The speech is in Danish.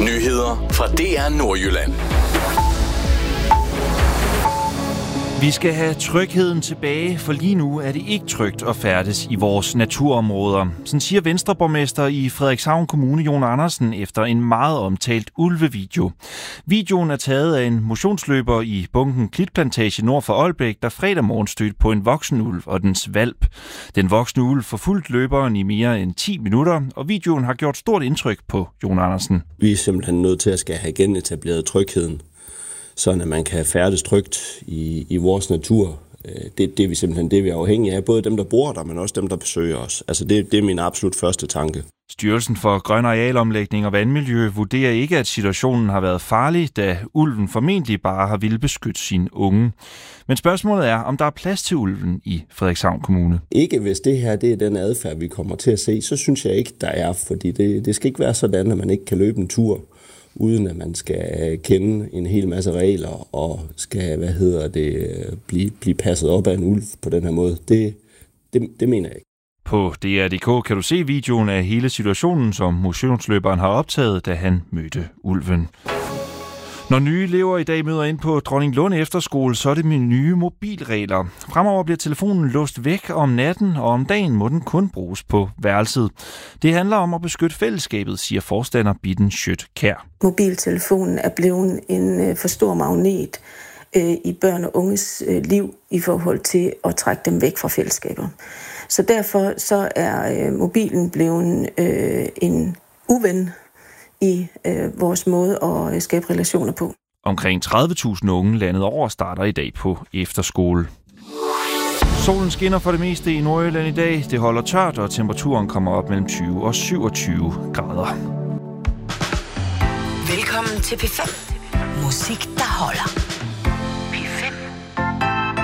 Nyheder fra DR Nordjylland. Vi skal have trygheden tilbage, for lige nu er det ikke trygt at færdes i vores naturområder. Sådan siger Venstreborgmester i Frederikshavn Kommune, Jon Andersen, efter en meget omtalt ulvevideo. Videoen er taget af en motionsløber i bunken Klitplantage nord for Ålbæk, der fredag morgen stødte på en voksen ulv og dens hvalp. Den voksne ulv forfulgte løberen i mere end 10 minutter, og videoen har gjort stort indtryk på Jon Andersen. Vi er simpelthen nødt til at skal have genetableret trygheden, sådan at man kan færdes trygt i vores natur. Det er vi simpelthen vi er afhængige af, både dem, der bor der, men også dem, der besøger os. Altså det er min absolut første tanke. Styrelsen for Grøn Arealomlægning og Vandmiljø vurderer ikke, at situationen har været farlig, da ulven formentlig bare har ville beskytte sine unge. Men spørgsmålet er, om der er plads til ulven i Frederikshavn Kommune. Ikke hvis det her det er den adfærd, vi kommer til at se, så synes jeg ikke, der er, fordi det skal ikke være sådan, at man ikke kan løbe en tur, uden at man skal kende en hel masse regler og skal, blive passet op af en ulv på den her måde. Det mener jeg ikke. På DR.dk kan du se videoen af hele situationen, som motionsløberen har optaget, da han mødte ulven. Når nye elever i dag møder ind på Dronninglund Efterskole, så er det med nye mobilregler. Fremover bliver telefonen låst væk om natten, og om dagen må den kun bruges på værelset. Det handler om at beskytte fællesskabet, siger forstander Bitten Schødt-Kjær. Mobiltelefonen er blevet en for stor magnet i børn og unges liv i forhold til at trække dem væk fra fællesskaber. Så derfor så er mobilen blevet en uven i vores måde at skabe relationer på. Omkring 30.000 unge landet over starter i dag på efterskole. Solen skinner for det meste i Nordjylland i dag. Det holder tørt, og temperaturen kommer op mellem 20 og 27 grader. Velkommen til P5. Musik, der holder.